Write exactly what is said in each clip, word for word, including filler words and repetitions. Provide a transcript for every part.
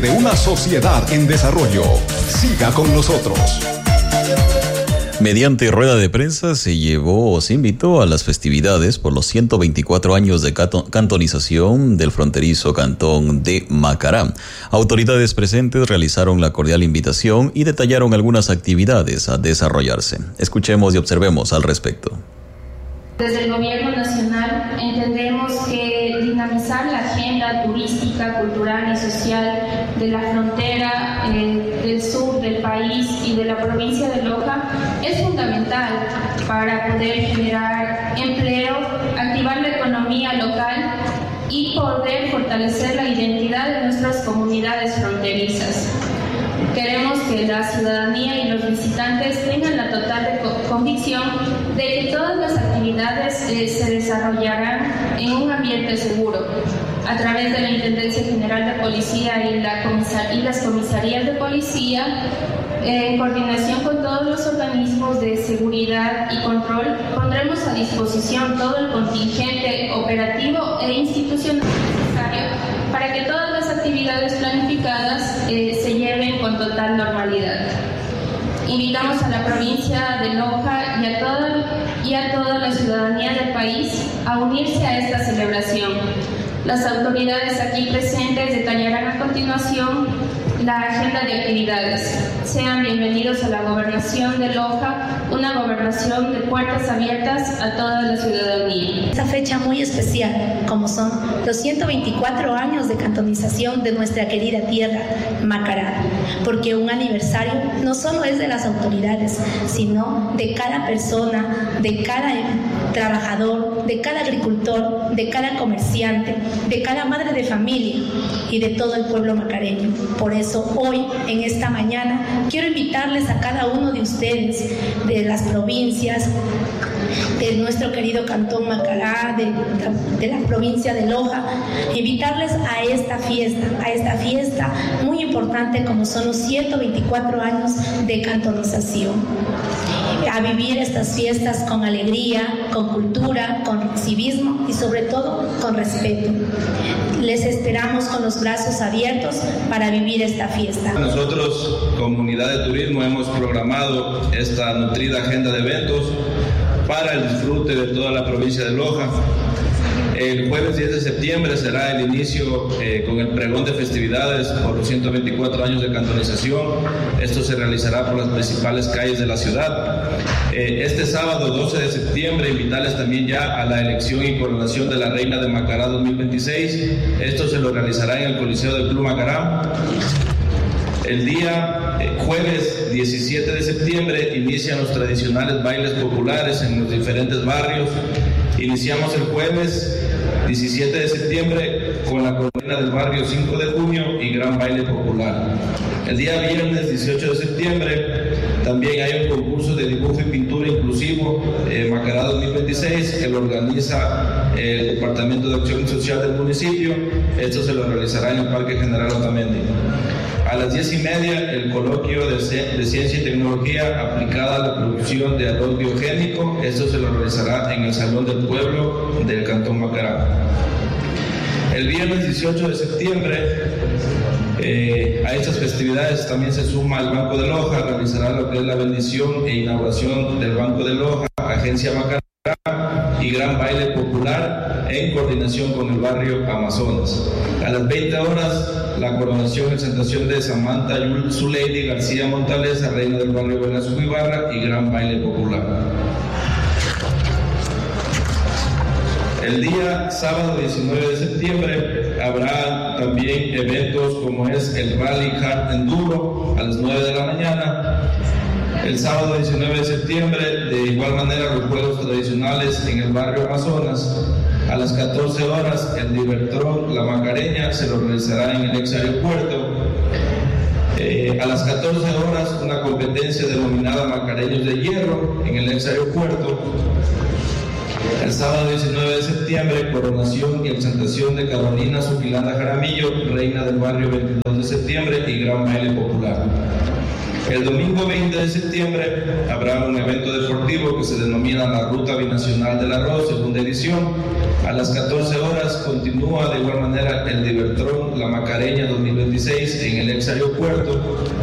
de una sociedad en desarrollo. Siga con nosotros. Mediante rueda de prensa se llevó o se invitó a las festividades por los ciento veinticuatro años de cantonización del fronterizo cantón de Macará. Autoridades presentes realizaron la cordial invitación y detallaron algunas actividades a desarrollarse. Escuchemos y observemos al respecto. Desde el Gobierno Nacional entendemos que dinamizar la agenda turística, cultural y social de la frontera eh, del sur del país y de la provincia de Loja es fundamental para poder generar empleo, activar la economía local y poder fortalecer la identidad de nuestras comunidades fronterizas. Queremos que la ciudadanía y los visitantes tengan la total de co- convicción de que todas las actividades eh, se desarrollarán en un ambiente seguro a través de la Intendencia General de Policía y, la comisar- y las comisarías de policía. En coordinación con todos los organismos de seguridad y control, pondremos a disposición todo el contingente operativo e institucional necesario para que todas las actividades planificadas eh, se lleven con total normalidad. Invitamos a la provincia de Loja y a toda, y a toda la ciudadanía del país a unirse a esta celebración. Las autoridades aquí presentes detallarán a continuación la agenda de actividades. Sean bienvenidos a la Gobernación de Loja, una gobernación de puertas abiertas a toda la ciudadanía. Esta fecha muy especial, como son los ciento veinticuatro años de cantonización de nuestra querida tierra, Macará, porque un aniversario no solo es de las autoridades, sino de cada persona, de cada trabajador, de cada agricultor, de cada comerciante, de cada madre de familia y de todo el pueblo macareño. Por eso hoy, en esta mañana, quiero invitarles a cada uno de ustedes, de las provincias, de nuestro querido cantón Macará, de, de la provincia de Loja, invitarles a esta fiesta, a esta fiesta muy importante como son los ciento veinticuatro años de cantonización. A vivir estas fiestas con alegría, con cultura, con civismo y sobre todo con respeto. Les esperamos con los brazos abiertos para vivir esta fiesta. Nosotros, Comunidad de Turismo, hemos programado esta nutrida agenda de eventos para el disfrute de toda la provincia de Loja. El jueves diez de septiembre será el inicio eh, con el pregón de festividades por los ciento veinticuatro años de cantonización. Esto se realizará por las principales calles de la ciudad. Eh, este sábado doce de septiembre invitarles también ya a la elección y coronación de la Reina de Macará dos mil veintiséis. Esto se lo realizará en el Coliseo del Club Macará. El día eh, jueves diecisiete de septiembre inician los tradicionales bailes populares en los diferentes barrios. Iniciamos el jueves diecisiete de septiembre con la corona del barrio cinco de junio y gran baile popular. El día viernes dieciocho de septiembre también hay un concurso de dibujo y pintura inclusivo eh, Macará dos mil veintiséis que lo organiza el Departamento de Acción Social del municipio. Esto se lo realizará en el Parque General Otamendi. A las diez y media, el coloquio de, de Ciencia y Tecnología aplicada a la producción de arroz biogénico. Esto se lo realizará en el Salón del Pueblo del Cantón Macará. El viernes dieciocho de septiembre, eh, a estas festividades también se suma el Banco de Loja, realizará lo que es la bendición e inauguración del Banco de Loja, Agencia Macará y gran baile popular en coordinación con el barrio Amazonas. A las veinte horas, la coronación y exaltación de Samantha Zuleidi García Montaleza, reina del barrio Velasco Ibarra, y gran baile popular. El día sábado diecinueve de septiembre habrá también eventos como es el Rally Kart Enduro a las nueve de la mañana. El sábado diecinueve de septiembre, de igual manera, los juegos tradicionales en el barrio Amazonas. A las catorce horas, el Divertrón La Macareña se lo realizará en el ex aeropuerto. Eh, a las catorce horas, una competencia denominada Macareños de Hierro en el ex aeropuerto. El sábado diecinueve de septiembre, coronación y exaltación de Carolina Zuquilanda Jaramillo, reina del barrio veintidós de septiembre, y gran baile popular. El domingo veinte de septiembre habrá un evento deportivo que se denomina la Ruta Binacional del Arroz, segunda edición. A las catorce horas continúa de igual manera el Divertrón La Macareña dos mil veintiséis en el ex aeropuerto.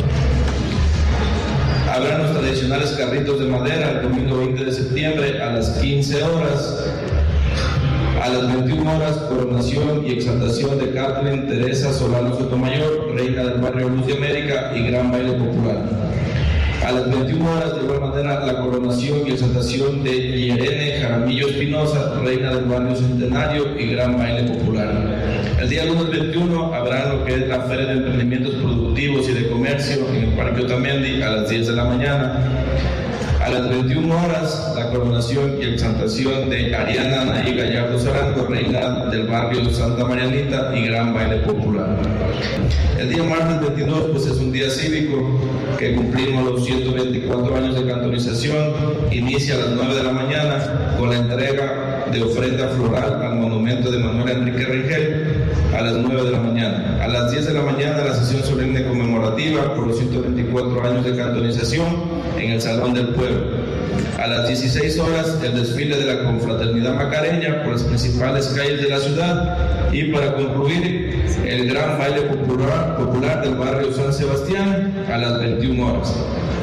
Habrá los tradicionales carritos de madera el domingo veinte de septiembre a las quince horas. A las veintiuna horas, coronación y exaltación de Kathleen Teresa Solano Sotomayor, reina del barrio Luz de América, y gran baile popular. A las veintiuna horas, de igual manera, la coronación y exaltación de Irene Jaramillo Espinosa, reina del barrio Centenario, y gran baile popular. El día lunes veintiuno habrá lo que es la Feria de Emprendimientos Productivos y de Comercio en el Parque Otamendi a las diez de la mañana. A las veintiuna horas, la coronación y exaltación de Ariana Anaí Gallardo Sarango, reina del barrio Santa Marianita, y gran baile popular. El día martes veintidós pues es un día cívico que cumplimos los ciento veinticuatro años de cantonización. Inicia a las nueve de la mañana con la entrega de ofrenda floral al monumento de Manuel Enrique Rengel a las nueve de la mañana. A las diez de la mañana la sesión solemne conmemorativa por los ciento veinticuatro años de cantonización en el Salón del Pueblo. A las dieciséis horas el desfile de la Confraternidad Macareña por las principales calles de la ciudad, y para concluir el gran baile popular, popular del barrio San Sebastián a las veintiuna horas.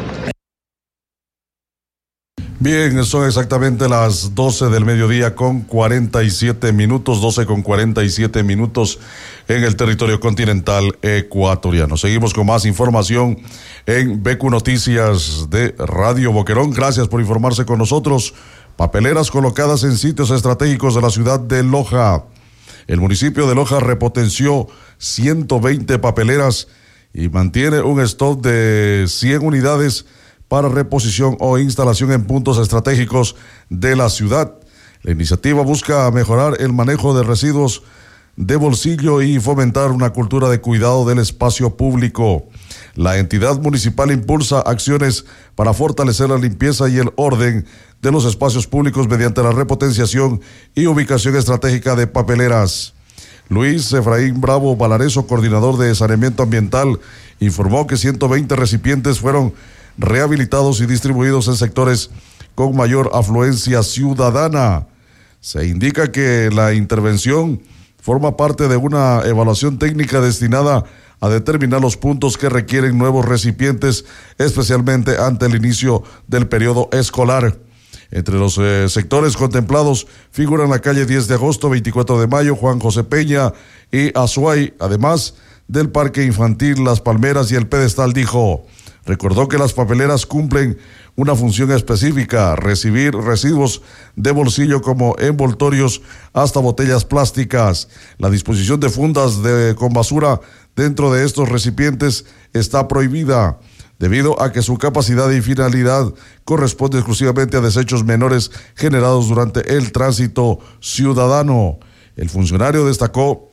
Bien, son exactamente las doce del mediodía con cuarenta y siete minutos, doce con cuarenta y siete minutos en el territorio continental ecuatoriano. Seguimos con más información en B Q Noticias de Radio Boquerón. Gracias por informarse con nosotros. Papeleras colocadas en sitios estratégicos de la ciudad de Loja. El municipio de Loja repotenció ciento veinte papeleras y mantiene un stock de cien unidades para reposición o instalación en puntos estratégicos de la ciudad. La iniciativa busca mejorar el manejo de residuos de bolsillo y fomentar una cultura de cuidado del espacio público. La entidad municipal impulsa acciones para fortalecer la limpieza y el orden de los espacios públicos mediante la repotenciación y ubicación estratégica de papeleras. Luis Efraín Bravo Valareso, coordinador de saneamiento ambiental, informó que ciento veinte recipientes fueron rehabilitados y distribuidos en sectores con mayor afluencia ciudadana. Se indica que la intervención forma parte de una evaluación técnica destinada a determinar los puntos que requieren nuevos recipientes, especialmente ante el inicio del periodo escolar. Entre los eh, sectores contemplados figuran la calle diez de agosto, veinticuatro de mayo, Juan José Peña y Azuay, además del Parque Infantil Las Palmeras y el Pedestal, dijo. Recordó que las papeleras cumplen una función específica: recibir residuos de bolsillo como envoltorios hasta botellas plásticas. La disposición de fundas de, con basura dentro de estos recipientes está prohibida, debido a que su capacidad y finalidad corresponde exclusivamente a desechos menores generados durante el tránsito ciudadano. El funcionario destacó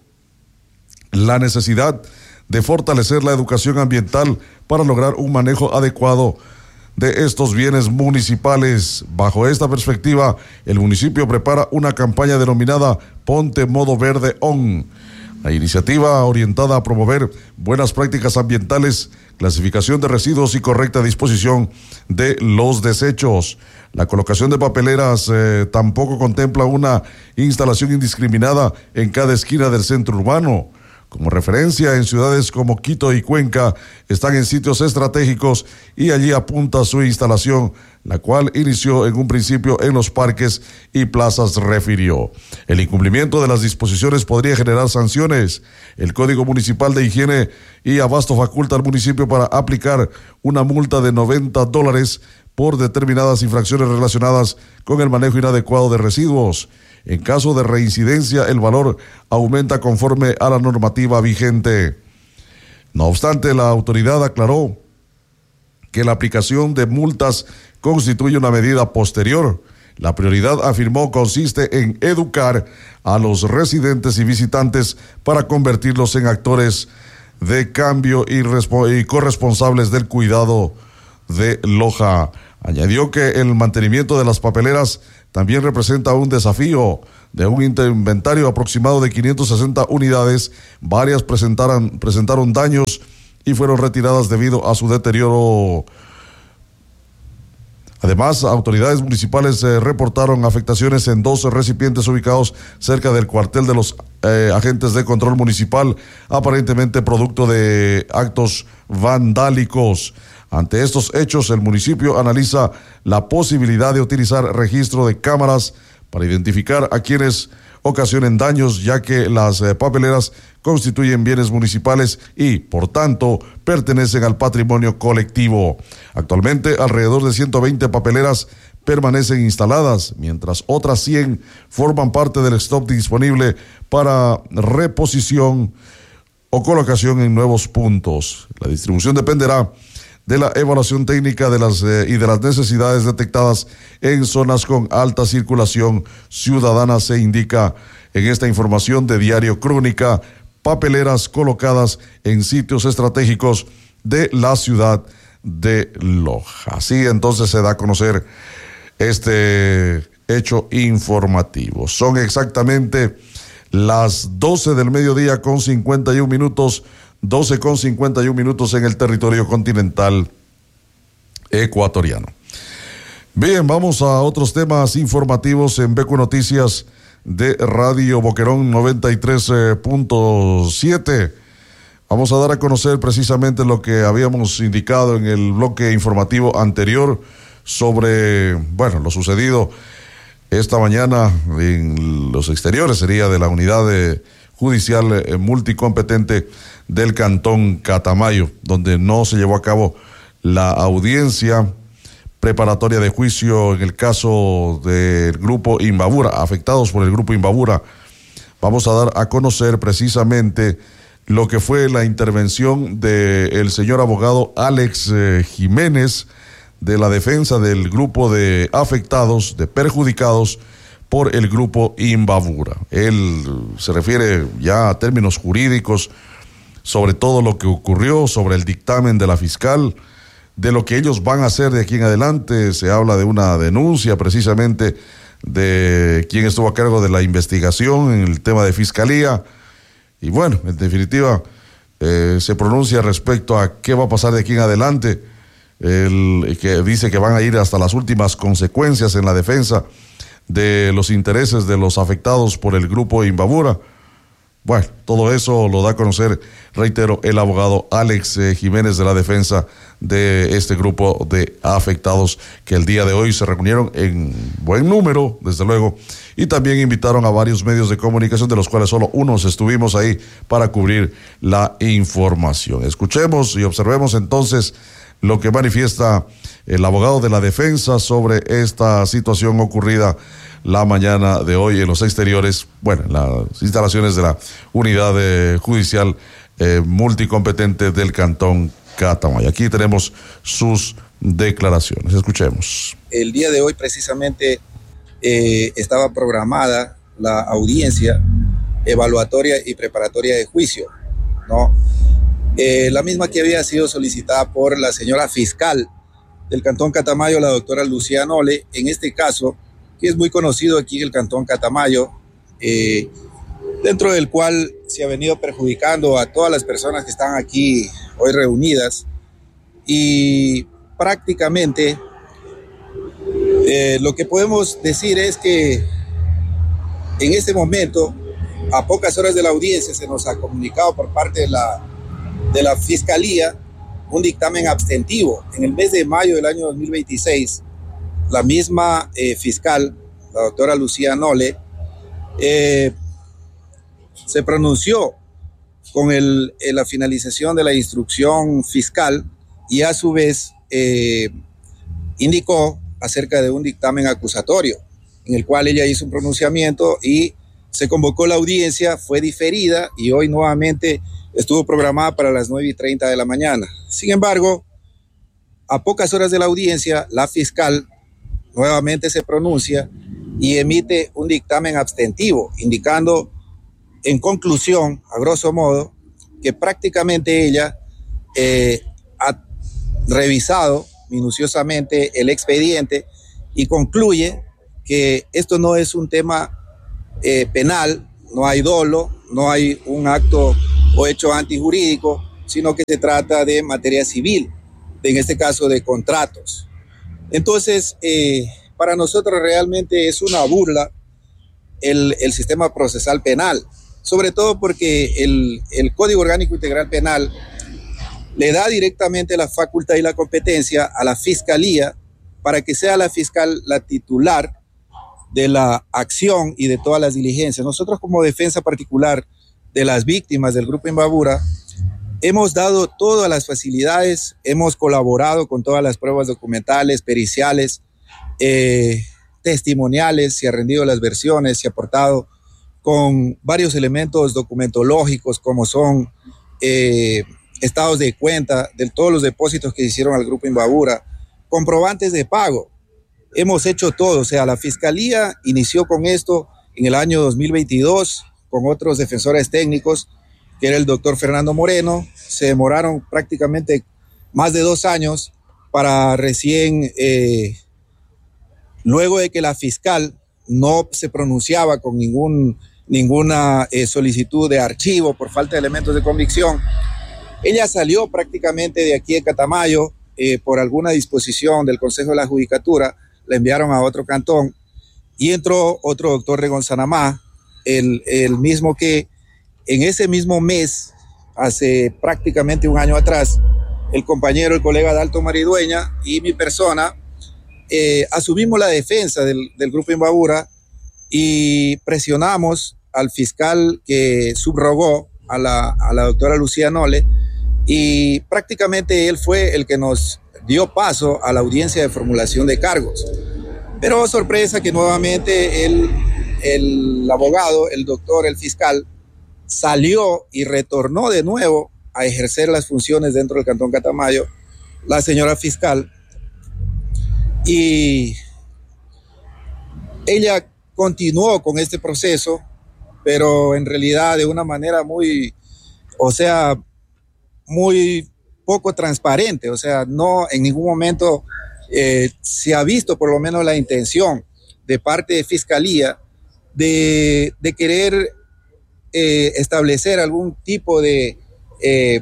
la necesidad de fortalecer la educación ambiental para lograr un manejo adecuado de estos bienes municipales. Bajo esta perspectiva, el municipio prepara una campaña denominada Ponte Modo Verde On. La iniciativa orientada a promover buenas prácticas ambientales, clasificación de residuos y correcta disposición de los desechos. La colocación de papeleras eh, tampoco contempla una instalación indiscriminada en cada esquina del centro urbano. Como referencia, en ciudades como Quito y Cuenca están en sitios estratégicos y allí apunta su instalación, la cual inició en un principio en los parques y plazas, refirió. El incumplimiento de las disposiciones podría generar sanciones. El Código Municipal de Higiene y Abasto faculta al municipio para aplicar una multa de noventa dólares por determinadas infracciones relacionadas con el manejo inadecuado de residuos. En caso de reincidencia, el valor aumenta conforme a la normativa vigente. No obstante, la autoridad aclaró que la aplicación de multas constituye una medida posterior. La prioridad, afirmó, consiste en educar a los residentes y visitantes para convertirlos en actores de cambio y, respo- y corresponsables del cuidado de Loja. Añadió que el mantenimiento de las papeleras también representa un desafío. De un inventario aproximado de quinientas sesenta unidades, varias presentaron, presentaron daños y fueron retiradas debido a su deterioro. Además, autoridades municipales eh, reportaron afectaciones en dos recipientes ubicados cerca del cuartel de los eh, agentes de control municipal, aparentemente producto de actos vandálicos. Ante estos hechos, el municipio analiza la posibilidad de utilizar registro de cámaras para identificar a quienes ocasionen daños, ya que las eh, papeleras constituyen bienes municipales y, por tanto, pertenecen al patrimonio colectivo. Actualmente, alrededor de ciento veinte papeleras permanecen instaladas, mientras otras cien forman parte del stock disponible para reposición o colocación en nuevos puntos. La distribución dependerá de la evaluación técnica de las eh, y de las necesidades detectadas en zonas con alta circulación ciudadana, se indica en esta información de Diario Crónica. Papeleras colocadas en sitios estratégicos de la ciudad de Loja. Así entonces se da a conocer este hecho informativo. Son exactamente las doce del mediodía con cincuenta y un minutos, doce con cincuenta y un minutos en el territorio continental ecuatoriano. Bien, vamos a otros temas informativos en Beco Noticias de Radio Boquerón noventa y tres punto siete. Vamos a dar a conocer precisamente lo que habíamos indicado en el bloque informativo anterior sobre, bueno, lo sucedido esta mañana en los exteriores, sería de la unidad de judicial multicompetente del Cantón Catamayo, donde no se llevó a cabo la audiencia preparatoria de juicio en el caso del grupo Imbabura, afectados por el grupo Imbabura. Vamos a dar a conocer precisamente lo que fue la intervención del señor abogado Alex eh, Jiménez, de la defensa del grupo de afectados, de perjudicados por el grupo Imbabura. Él se refiere ya a términos jurídicos sobre todo lo que ocurrió, sobre el dictamen de la fiscal, de lo que ellos van a hacer de aquí en adelante. Se habla de una denuncia precisamente de quien estuvo a cargo de la investigación en el tema de fiscalía. Y bueno, en definitiva, eh, se pronuncia respecto a qué va a pasar de aquí en adelante. El que dice que van a ir hasta las últimas consecuencias en la defensa de los intereses de los afectados por el grupo Imbabura. Bueno, todo eso lo da a conocer, reitero, el abogado Alex eh, Jiménez, de la defensa de este grupo de afectados, que el día de hoy se reunieron en buen número, desde luego, y también invitaron a varios medios de comunicación, de los cuales solo unos estuvimos ahí para cubrir la información. Escuchemos y observemos entonces lo que manifiesta el abogado de la defensa sobre esta situación ocurrida la mañana de hoy en los exteriores, bueno, en las instalaciones de la unidad eh, judicial eh, multicompetente del Cantón Catamayo. Aquí tenemos sus declaraciones. Escuchemos. El día de hoy precisamente eh, estaba programada la audiencia evaluatoria y preparatoria de juicio, ¿no? Eh, la misma que había sido solicitada por la señora fiscal del Cantón Catamayo, la doctora Lucía Nole, en este caso, que es muy conocido aquí en el Cantón Catamayo, eh, dentro del cual se ha venido perjudicando a todas las personas que están aquí hoy reunidas, y prácticamente eh, lo que podemos decir es que en este momento, a pocas horas de la audiencia, se nos ha comunicado por parte de la, de la Fiscalía un dictamen abstentivo. En el mes de mayo del año dos mil veintiséis, la misma eh, fiscal, la doctora Lucía Nole, eh, se pronunció con el, eh, la finalización de la instrucción fiscal, y a su vez eh, indicó acerca de un dictamen acusatorio, en el cual ella hizo un pronunciamiento y se convocó la audiencia, fue diferida y hoy nuevamente estuvo programada para las nueve y treinta de la mañana. Sin embargo, a pocas horas de la audiencia, la fiscal nuevamente se pronuncia y emite un dictamen abstentivo, indicando en conclusión, a grosso modo, que prácticamente ella eh, ha revisado minuciosamente el expediente y concluye que esto no es un tema eh, penal, no hay dolo, no hay un acto o hecho antijurídico, sino que se trata de materia civil, de, en este caso de contratos. Entonces, eh, para nosotros realmente es una burla el, el sistema procesal penal, sobre todo porque el, el Código Orgánico Integral Penal le da directamente la facultad y la competencia a la Fiscalía para que sea la fiscal la titular de la acción y de todas las diligencias. Nosotros, como defensa particular de las víctimas del Grupo Imbabura, hemos dado todas las facilidades, hemos colaborado con todas las pruebas documentales, periciales, eh, testimoniales, se han rendido las versiones, se ha aportado con varios elementos documentológicos como son eh, estados de cuenta de todos los depósitos que hicieron al Grupo Imbabura, comprobantes de pago. Hemos hecho todo, o sea, la Fiscalía inició con esto en el año dos mil veintidós con otros defensores técnicos, que era el doctor Fernando Moreno. Se demoraron prácticamente más de dos años para recién, eh, luego de que la fiscal no se pronunciaba con ningún, ninguna eh, solicitud de archivo por falta de elementos de convicción, ella salió prácticamente de aquí de Catamayo eh, por alguna disposición del Consejo de la Judicatura, la enviaron a otro cantón y entró otro doctor Regonzanamá, el, el mismo que en ese mismo mes, hace prácticamente un año atrás, el compañero, el colega Dalton Maridueña y mi persona eh, asumimos la defensa del, del Grupo Imbabura y presionamos al fiscal que subrogó a la, a la doctora Lucía Nole, y prácticamente él fue el que nos dio paso a la audiencia de formulación de cargos. Pero sorpresa que nuevamente el, el abogado, el doctor, el fiscal, salió y retornó de nuevo a ejercer las funciones dentro del Cantón Catamayo, la señora fiscal, y ella continuó con este proceso, pero en realidad de una manera muy, o sea, muy poco transparente, o sea, no en ningún momento eh, se ha visto por lo menos la intención de parte de Fiscalía de, de querer eh, establecer algún tipo de eh,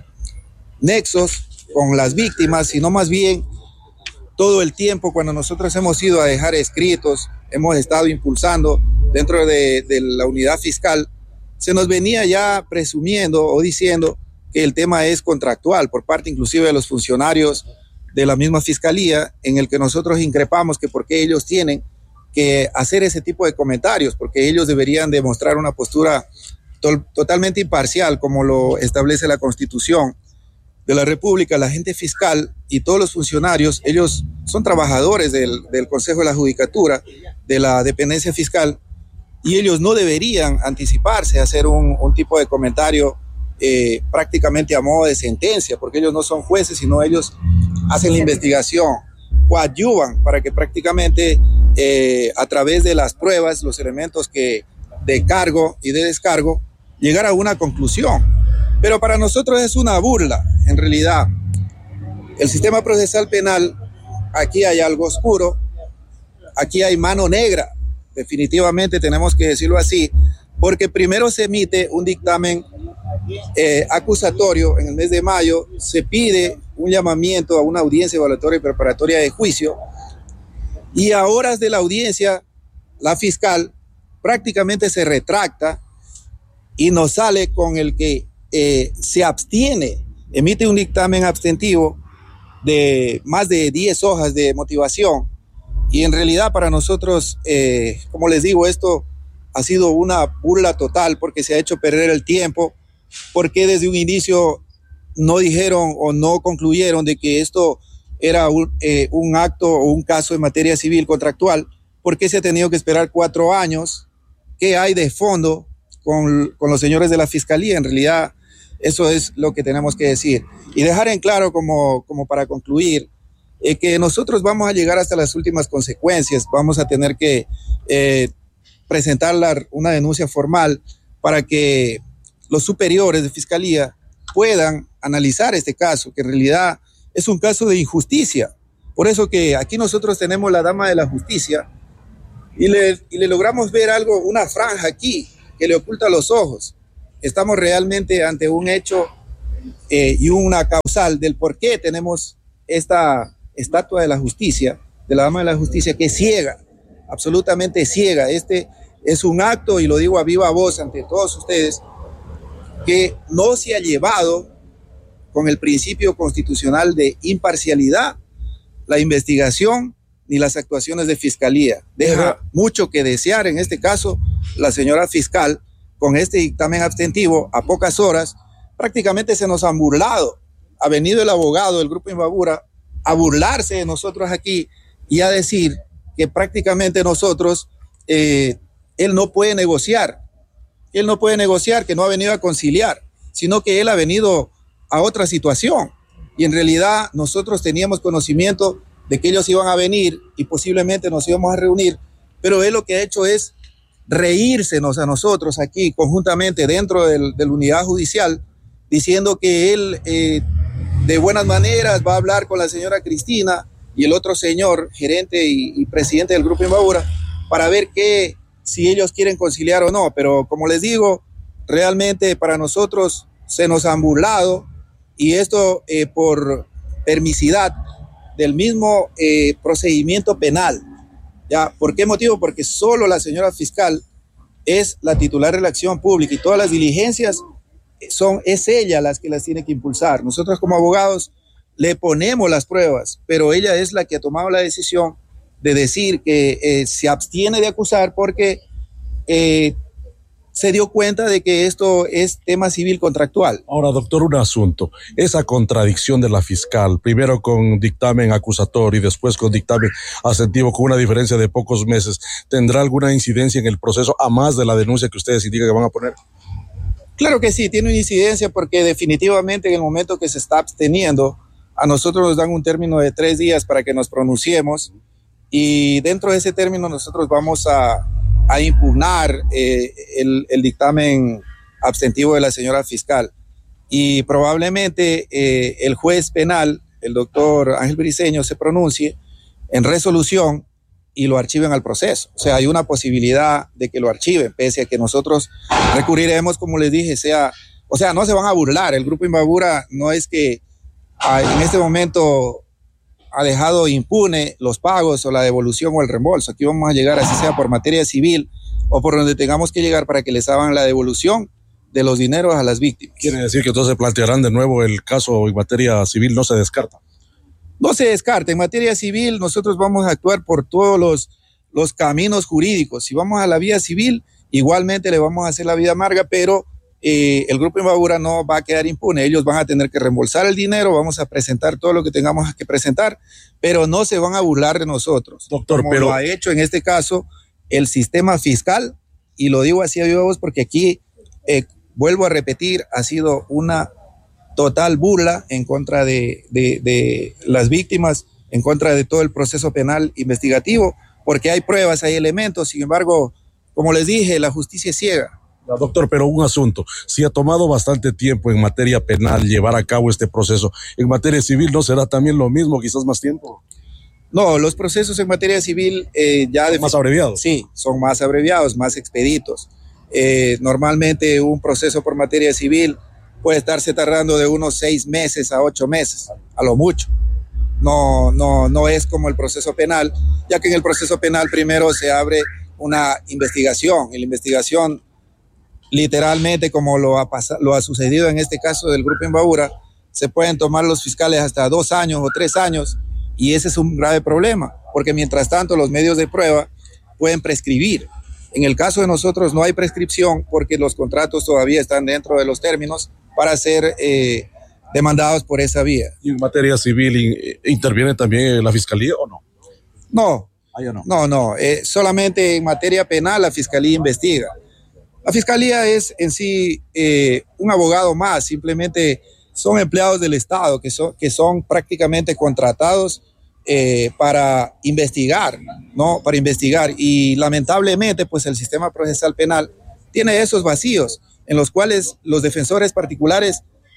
nexos con las víctimas, sino más bien todo el tiempo cuando nosotros hemos ido a dejar escritos, hemos estado impulsando dentro de, de la unidad fiscal, se nos venía ya presumiendo o diciendo que el tema es contractual por parte inclusive de los funcionarios de la misma Fiscalía, en el que nosotros increpamos que por qué ellos tienen que hacer ese tipo de comentarios, porque ellos deberían demostrar una postura to- totalmente imparcial, como lo establece la Constitución de la República. La agente fiscal y todos los funcionarios, ellos son trabajadores del, del Consejo de la Judicatura, de la dependencia fiscal, y ellos no deberían anticiparse a hacer un, un tipo de comentario eh, prácticamente a modo de sentencia, porque ellos no son jueces, sino ellos hacen la investigación, coadyuvan para que prácticamente eh, a través de las pruebas, los elementos que de cargo y de descargo, llegar a una conclusión. Pero para nosotros es una burla, en realidad. El sistema procesal penal, aquí hay algo oscuro, aquí hay mano negra, definitivamente tenemos que decirlo así, porque primero se emite un dictamen eh, acusatorio en el mes de mayo, se pide un llamamiento a una audiencia evaluatoria y preparatoria de juicio, y a horas de la audiencia, la fiscal prácticamente se retracta y nos sale con el que eh, se abstiene, emite un dictamen abstentivo de más de diez hojas de motivación. Y en realidad para nosotros, eh, como les digo, esto ha sido una burla total porque se ha hecho perder el tiempo, porque desde un inicio no dijeron o no concluyeron de que esto era un, eh, un acto o un caso en materia civil contractual. ¿Por qué se ha tenido que esperar cuatro años? ¿Qué hay de fondo con, con los señores de la Fiscalía? En realidad eso es lo que tenemos que decir. Y dejar en claro, como, como para concluir, eh, que nosotros vamos a llegar hasta las últimas consecuencias. Vamos a tener que eh, presentar la, una denuncia formal para que los superiores de Fiscalía puedan analizar este caso, que en realidad es un caso de injusticia. Por eso que aquí nosotros tenemos la dama de la justicia y le, y le logramos ver algo, una franja aquí que le oculta los ojos. Estamos realmente ante un hecho eh, y una causal del por qué tenemos esta estatua de la justicia, de la dama de la justicia, que es ciega, absolutamente ciega. Este es un acto, y lo digo a viva voz ante todos ustedes, que no se ha llevado con el principio constitucional de imparcialidad la investigación ni las actuaciones de fiscalía. Deja mucho que desear en este caso la señora fiscal con este dictamen abstentivo a pocas horas. Prácticamente se nos han burlado. Ha venido el abogado del Grupo Imbabura a burlarse de nosotros aquí y a decir que prácticamente nosotros, eh, él no puede negociar, él no puede negociar, que no ha venido a conciliar, sino que él ha venido a otra situación. Y en realidad nosotros teníamos conocimiento de que ellos iban a venir y posiblemente nos íbamos a reunir, pero él lo que ha hecho es reírsenos a nosotros aquí conjuntamente dentro del, de la unidad judicial, diciendo que él eh, de buenas maneras va a hablar con la señora Cristina y el otro señor, gerente y, y presidente del Grupo Imbabura, para ver que, si ellos quieren conciliar o no. Pero como les digo, realmente para nosotros se nos han burlado, y esto eh, por permisidad del mismo eh, procedimiento penal. ¿Ya? ¿Por qué motivo? Porque solo la señora fiscal es la titular de la acción pública y todas las diligencias son, es ella las que las tiene que impulsar. Nosotros como abogados le ponemos las pruebas, pero ella es la que ha tomado la decisión de decir que eh, se abstiene de acusar porque eh, se dio cuenta de que esto es tema civil contractual. Ahora, doctor, un asunto. Esa contradicción de la fiscal, primero con dictamen acusatorio y después con dictamen asentivo, con una diferencia de pocos meses, ¿tendrá alguna incidencia en el proceso, a más de la denuncia que ustedes indican que van a poner? Claro que sí, tiene una incidencia, porque definitivamente en el momento que se está absteniendo, a nosotros nos dan un término de tres días para que nos pronunciemos, y dentro de ese término nosotros vamos a a impugnar eh, el, el dictamen abstentivo de la señora fiscal, y probablemente eh, el juez penal, el doctor Ángel Briceño, se pronuncie en resolución y lo archiven al proceso. O sea, hay una posibilidad de que lo archiven, pese a que nosotros recurriremos, como les dije, sea, o sea, no se van a burlar. El Grupo Imbabura no es que a, en este momento ha dejado impune los pagos o la devolución o el reembolso. Aquí vamos a llegar, así sea por materia civil o por donde tengamos que llegar, para que les hagan la devolución de los dineros a las víctimas. ¿Quiere decir que entonces plantearán de nuevo el caso en materia civil? ¿No se descarta? No se descarta. En materia civil nosotros vamos a actuar por todos los, los caminos jurídicos. Si vamos a la vía civil, igualmente le vamos a hacer la vida amarga, pero Eh, el Grupo Imbabura no va a quedar impune. Ellos van a tener que reembolsar el dinero, vamos a presentar todo lo que tengamos que presentar, pero no se van a burlar de nosotros. Doctor, como pero... lo ha hecho en este caso el sistema fiscal, y lo digo así a viva voz porque aquí, eh, vuelvo a repetir, ha sido una total burla en contra de, de, de las víctimas, en contra de todo el proceso penal investigativo, porque hay pruebas, hay elementos. Sin embargo, como les dije, la justicia es ciega. No, doctor, pero un asunto, si ha tomado bastante tiempo en materia penal llevar a cabo este proceso, ¿en materia civil no será también lo mismo, quizás más tiempo? No, los procesos en materia civil eh, ya... ¿Son más abreviados? Sí, son más abreviados, más expeditos. Eh, normalmente un proceso por materia civil puede estarse tardando de unos seis meses a ocho meses, a lo mucho. No, no, no es como el proceso penal, ya que en el proceso penal primero se abre una investigación, y la investigación, literalmente, como lo ha, pasado, lo ha sucedido en este caso del Grupo Imbabura, se pueden tomar los fiscales hasta dos años o tres años, y ese es un grave problema, porque mientras tanto los medios de prueba pueden prescribir. En el caso de nosotros no hay prescripción, porque los contratos todavía están dentro de los términos para ser eh, demandados por esa vía. ¿Y en materia civil interviene también la fiscalía o no? No, ah, no, no, no eh, solamente en materia penal la fiscalía investiga. La fiscalía es en sí eh, un abogado más, simplemente son empleados del Estado que son, que son prácticamente contratados eh, para investigar, ¿no? Para investigar. Y lamentablemente, pues el sistema procesal penal tiene esos vacíos en los cuales los defensores particulares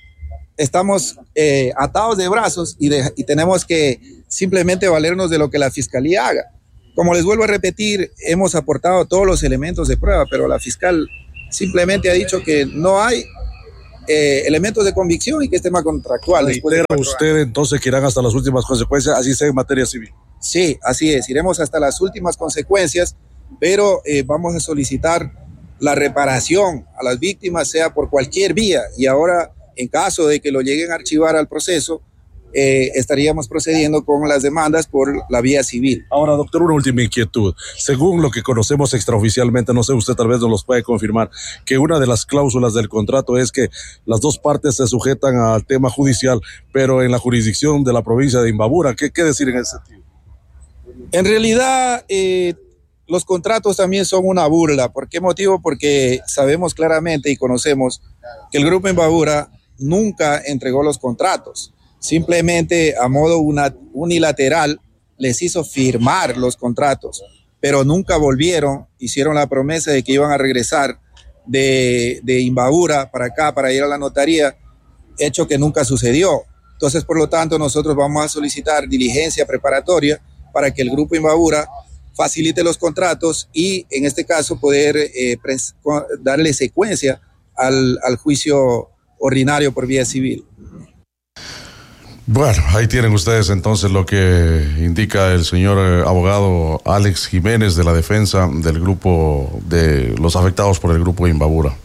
estamos eh, atados de brazos y, de, y tenemos que simplemente valernos de lo que la fiscalía haga. Como les vuelvo a repetir, hemos aportado todos los elementos de prueba, pero la fiscal simplemente ha dicho que no hay eh, elementos de convicción y que es tema contractual. Reitera usted entonces que irán hasta las últimas consecuencias, así sea en materia civil. Sí, así es, iremos hasta las últimas consecuencias, pero eh, vamos a solicitar la reparación a las víctimas, sea por cualquier vía, y ahora, en caso de que lo lleguen a archivar al proceso, eh, estaríamos procediendo con las demandas por la vía civil. Ahora, doctor, una última inquietud. Según lo que conocemos extraoficialmente, no sé, usted tal vez nos los puede confirmar, que una de las cláusulas del contrato es que las dos partes se sujetan al tema judicial, pero en la jurisdicción de la provincia de Imbabura. ¿Qué, qué decir en ese sentido? En realidad, eh, los contratos también son una burla. ¿Por qué motivo? Porque sabemos claramente y conocemos que el Grupo Imbabura nunca entregó los contratos. Simplemente a modo una, unilateral les hizo firmar los contratos, pero nunca volvieron, hicieron la promesa de que iban a regresar de, de Imbabura para acá, para ir a la notaría, hecho que nunca sucedió. Entonces, por lo tanto, nosotros vamos a solicitar diligencia preparatoria para que el Grupo Imbabura facilite los contratos y, en este caso, poder eh, pres- darle secuencia al, al juicio ordinario por vía civil. Bueno, ahí tienen ustedes entonces lo que indica el señor eh, abogado Alex Jiménez de la defensa del grupo de los afectados por el Grupo Imbabura.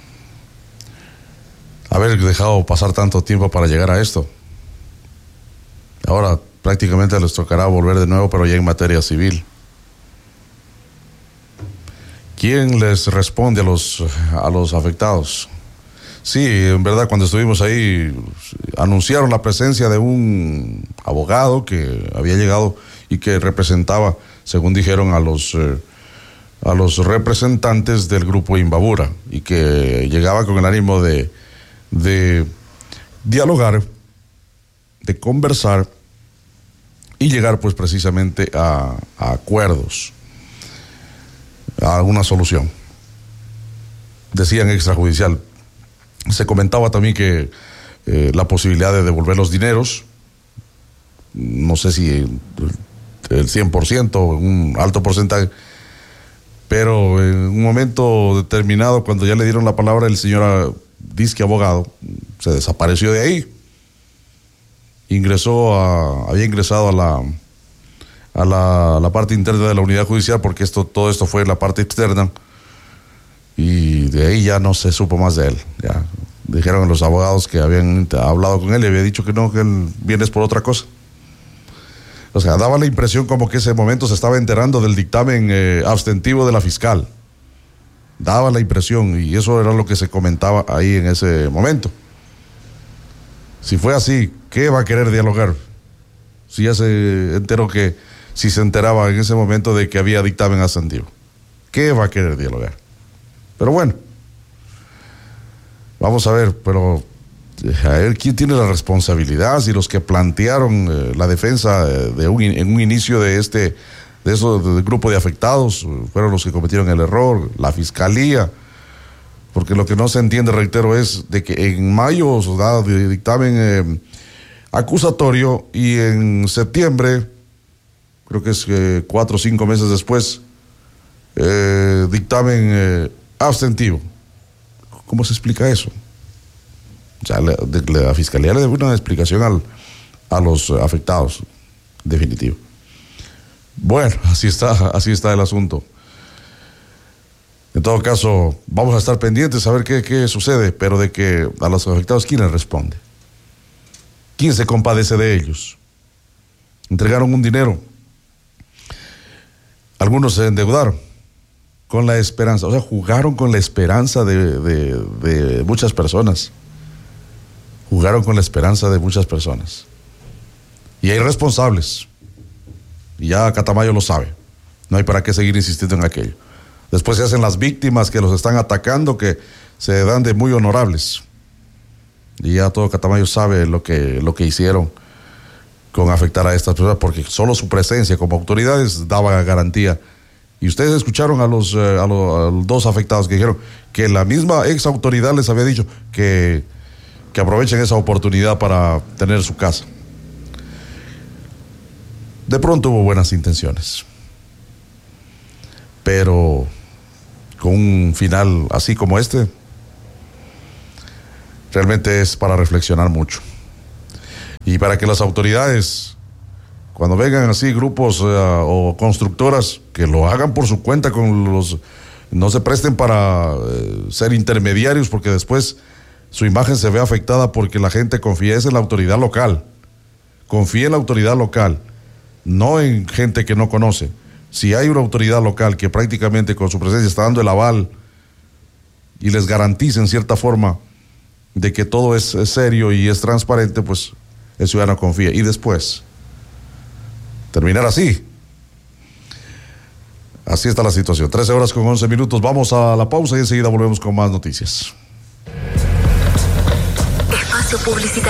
Haber dejado pasar tanto tiempo para llegar a esto. Ahora prácticamente les tocará volver de nuevo, pero ya en materia civil. ¿Quién les responde a los, a los afectados? Sí, en verdad, cuando estuvimos ahí, anunciaron la presencia de un abogado que había llegado y que representaba, según dijeron, a los, eh, a los representantes del Grupo Imbabura, y que llegaba con el ánimo de, de dialogar, de conversar y llegar pues precisamente a, a acuerdos, a alguna solución. Decían extrajudicial. Se comentaba también que eh, la posibilidad de devolver los dineros, no sé si el, el cien por ciento, un alto porcentaje, pero en un momento determinado, cuando ya le dieron la palabra, el señor disque abogado se desapareció de ahí. Ingresó a, había ingresado a la a la, a la parte interna de la unidad judicial, porque esto todo esto fue en la parte externa, y de ahí ya no se supo más de él. Ya dijeron los abogados que habían hablado con él y había dicho que no, que él viene por otra cosa. O sea, daba la impresión como que ese momento se estaba enterando del dictamen eh, abstentivo de la fiscal. Daba la impresión, y eso era lo que se comentaba ahí en ese momento. Si fue así, ¿qué va a querer dialogar? Si ya se enteró que, si se enteraba en ese momento de que había dictamen abstentivo, ¿qué va a querer dialogar? Pero bueno, vamos a ver, pero a ver quién tiene la responsabilidad, si los que plantearon eh, la defensa eh, de un, en un inicio de este, de eso, del grupo de afectados, fueron los que cometieron el error, la fiscalía. Porque lo que no se entiende, reitero, es de que en mayo se da de dictamen eh, acusatorio, y en septiembre, creo que es eh, cuatro o cinco meses después, eh, dictamen eh, abstentivo. ¿Cómo se explica eso? O sea, la, de, la fiscalía le debe una explicación al, a los afectados, definitivo. Bueno, así está, así está el asunto. En todo caso, vamos a estar pendientes a ver qué, qué sucede, pero de que a los afectados, ¿quién les responde? ¿Quién se compadece de ellos? Entregaron un dinero. Algunos se endeudaron con la esperanza, o sea, jugaron con la esperanza de, de, de muchas personas. Jugaron con la esperanza de muchas personas. Y hay responsables. Y ya Catamayo lo sabe. No hay para qué seguir insistiendo en aquello. Después se hacen las víctimas que los están atacando, que se dan de muy honorables. Y ya todo Catamayo sabe lo que, lo que hicieron con afectar a estas personas, porque solo su presencia como autoridades daba garantía. Y ustedes escucharon a los, eh, a, los, a los dos afectados que dijeron que la misma ex autoridad les había dicho que, que aprovechen esa oportunidad para tener su casa. De pronto hubo buenas intenciones, pero con un final así como este, realmente es para reflexionar mucho. Y para que las autoridades, cuando vengan así grupos uh, o constructoras, que lo hagan por su cuenta, con los, no se presten para uh, ser intermediarios, porque después su imagen se ve afectada porque la gente confía en la autoridad local. Confía en la autoridad local, no en gente que no conoce. Si hay una autoridad local que prácticamente con su presencia está dando el aval y les garantiza en cierta forma de que todo es, es serio y es transparente, pues el ciudadano confía. Y después terminar así. Así está la situación. trece horas con once minutos. Vamos a la pausa y enseguida volvemos con más noticias. Espacio publicitario.